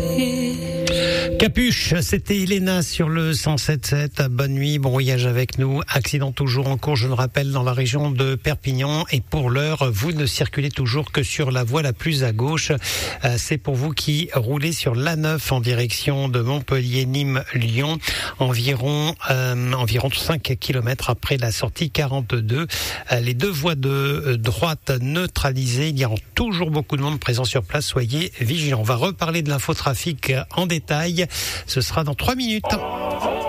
Capuche, c'était Elena sur le 107.7. Bonne nuit, bon voyage avec nous. Accident toujours en cours, je le rappelle, dans la région de Perpignan. Et pour l'heure, vous ne circulez toujours que sur la voie la plus à gauche. C'est pour vous qui roulez sur l'A9 en direction de Montpellier, Nîmes, Lyon. Environ 5 km après la sortie 42. Les deux voies de droite neutralisées. Il y a toujours beaucoup de monde présent sur place. Soyez vigilants. On va reparler de l'infotrafic en détail. Ce sera dans 3 minutes.